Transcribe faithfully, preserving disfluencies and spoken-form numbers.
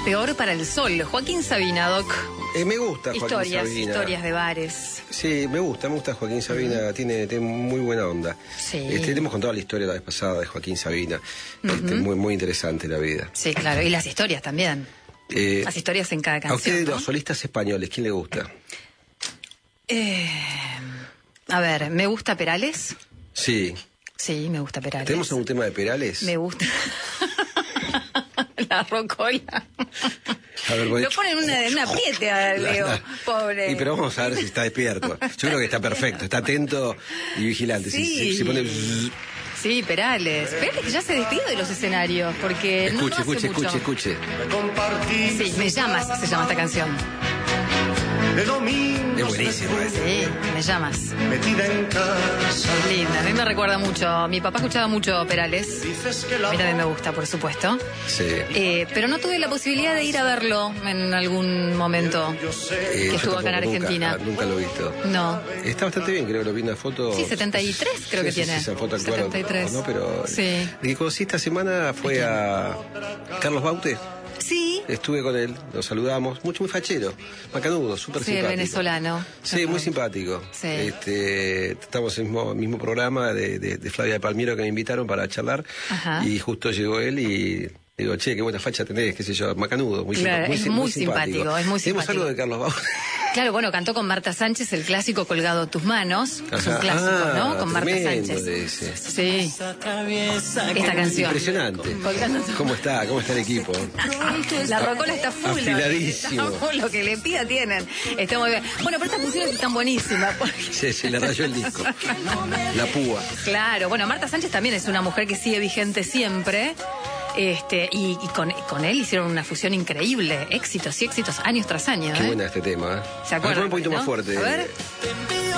peor para el sol. Joaquín Sabina, Doc. Eh, me gusta Joaquín historias, Sabina. Historias de bares. Sí, me gusta, me gusta Joaquín Sabina, uh-huh. tiene, tiene muy buena onda. Sí. Este, hemos contado la historia la vez pasada de Joaquín Sabina. Uh-huh. Este, muy, muy interesante la vida. Sí, claro, y las historias también. Eh, las historias en cada canción. A ustedes, ¿no? Los solistas españoles, ¿quién le gusta? Eh, a ver, ¿me gusta Perales? Sí. Sí, me gusta Perales. ¿Tenemos algún tema de Perales? Me gusta. La rocola. A ver, lo ponen en una, una apriete a Leo, la, la, pobre. Y pero vamos a ver si está despierto. Yo creo que está perfecto, está atento y vigilante. Sí. Si, si, si pone... Sí, Perales. Perales que ya se despidió de los escenarios, porque escuche, no, no hace escuche, mucho. escuche, escuche. Sí, Me llamas, se llama esta canción. De domingo es buenísimo, ¿eh? Sí, Me llamas. Metida en casa. Es linda, a mí me recuerda mucho. Mi papá escuchaba mucho Perales. A mí también me gusta, por supuesto. Sí. Eh, pero no tuve la posibilidad de ir a verlo en algún momento eh, que estuvo acá en Argentina. Nunca, nunca lo he visto. No. Está bastante bien, creo que lo vi en una foto. Sí, setenta y tres creo sí, que sí, tiene. Sí, esa foto actual, setenta y tres. ¿no? Pero sí. De que conocí esta semana fue a Carlos Baute. Sí. Estuve con él, lo saludamos, mucho muy fachero, macanudo, súper sí, simpático. Sí, venezolano. Sí, uh-huh. muy simpático. Sí. Este, estamos en el mismo, mismo programa de, de, de Flavia de Palmiro que me invitaron para charlar. Ajá. Y justo llegó él y digo, che, qué buena facha tenés, qué sé yo, macanudo, muy, claro, muy, es muy, muy simpático. simpático. Es muy simpático. Tenemos algo de Carlos Baute. Claro, bueno, cantó con Marta Sánchez el clásico Colgado a tus manos. Ajá. Es un clásico, ah, ¿no? Con Marta Sánchez. Ese. Sí. Esta canción. Impresionante. ¿Cómo está? ¿Cómo está el equipo? La rocola está full. Afiladísimo. Está full, lo que le pida tienen. Está muy bien. Bueno, pero estas funciones están buenísimas. Porque... Sí, se le rayó el disco. La púa. Claro, bueno, Marta Sánchez también es una mujer que sigue vigente siempre. Este, y, y con, con él hicieron una fusión increíble, éxitos y éxitos, años tras años. Qué ¿eh? buena este tema, ¿eh? ¿Se acuerdan? Un poquito ¿no? más fuerte. A ver.